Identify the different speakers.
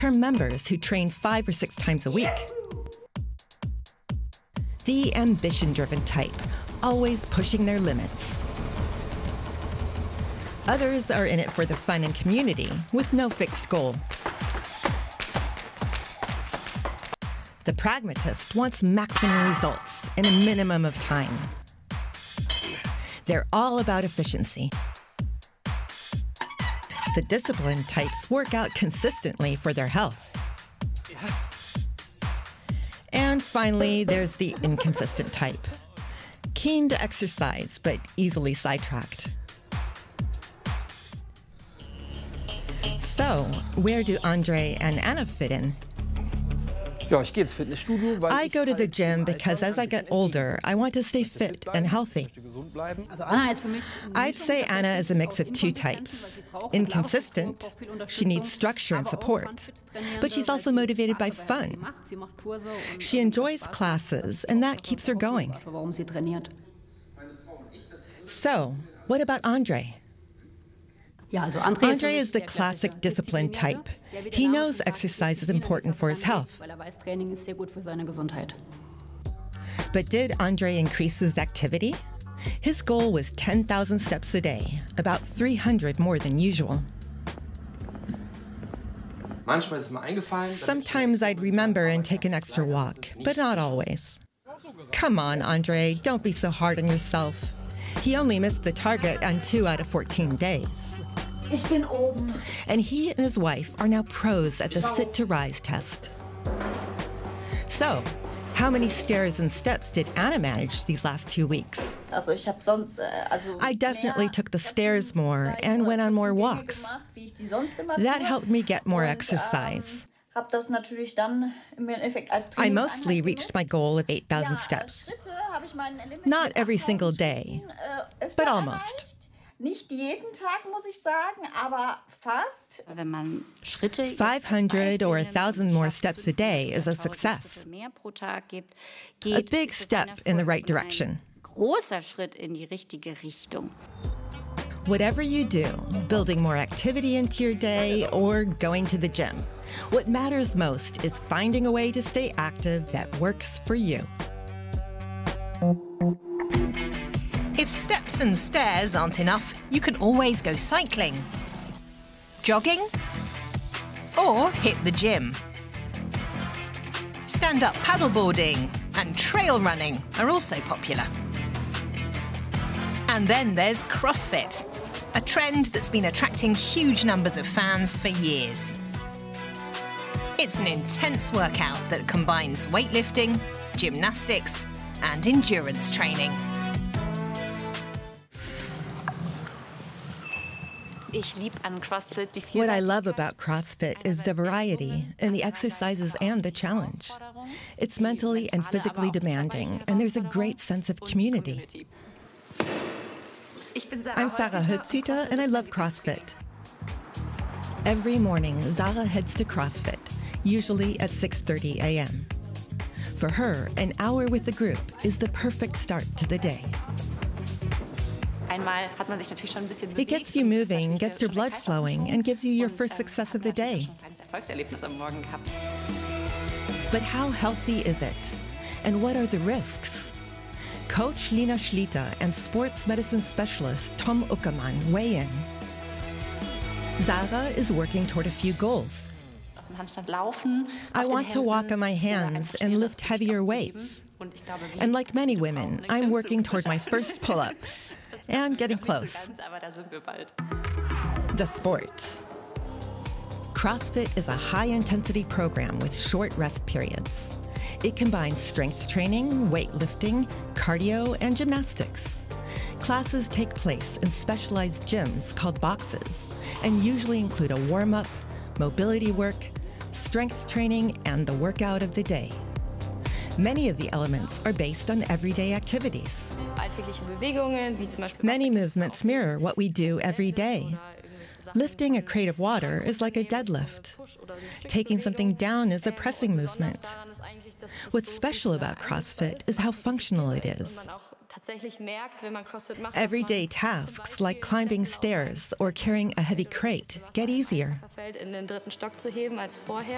Speaker 1: Her members who train 5 or 6 times a week. The ambition-driven type, always pushing their limits. Others are in it for the fun and community, with no fixed goal. The pragmatist wants maximum results in a minimum of time. They're all about efficiency. The disciplined types work out consistently for their health. And finally, there's the inconsistent type. Keen to exercise, but easily sidetracked. So, where do Andre and Anna fit in? I go to the gym because as I get older, I want to stay fit and healthy. I'd say Anna is a mix of 2 types. Inconsistent, she needs structure and support, but she's also motivated by fun. She enjoys classes, and that keeps her going. So, what about Andre? Andre is the classic disciplined type. He knows exercise is important for his health. But did Andre increase his activity? His goal was 10,000 steps a day, about 300 more than usual. Sometimes I'd remember and take an extra walk, but not always. Come on, Andre, don't be so hard on yourself. He only missed the target on 2 out of 14 days. And he and his wife are now pros at the sit-to-rise test. So, how many stairs and steps did Anna manage these last 2 weeks? I definitely took the stairs more and went on more walks. That helped me get more exercise. I mostly reached my goal of 8,000 steps. Not every single day, but almost. 500 or 1,000 more steps a day is a success. A big step in the right direction. Whatever you do, building more activity into your day or going to the gym, what matters most is finding a way to stay active that works for you.
Speaker 2: If steps and stairs aren't enough, you can always go cycling, jogging, or hit the gym. Stand-up paddleboarding and trail running are also popular. And then there's CrossFit, a trend that's been attracting huge numbers of fans for years. It's an intense workout that combines weightlifting, gymnastics, and endurance training.
Speaker 1: What I love about CrossFit is the variety in the exercises and the challenge. It's mentally and physically demanding, and there's a great sense of community. I'm Sarah Hötzüter, and I love CrossFit. Every morning, Sarah heads to CrossFit, usually at 6:30 a.m. For her, an hour with the group is the perfect start to the day. It gets you moving, gets your blood flowing, and gives you your first success of the day. But how healthy is it? And what are the risks? Coach Lina Schlitter and sports medicine specialist Tom Uckermann weigh in. Sarah is working toward a few goals. I want to walk on my hands and lift heavier weights. And like many women, I'm working toward my first pull-up and getting close. The sport. CrossFit is a high-intensity program with short rest periods. It combines strength training, weightlifting, cardio, and gymnastics. Classes take place in specialized gyms called boxes and usually include a warm-up, mobility work, strength training, and the workout of the day. Many of the elements are based on everyday activities. Many movements mirror what we do every day. Lifting a crate of water is like a deadlift. Taking something down is a pressing movement. What's special about CrossFit is how functional it is. Everyday tasks like climbing stairs or carrying a heavy crate get easier.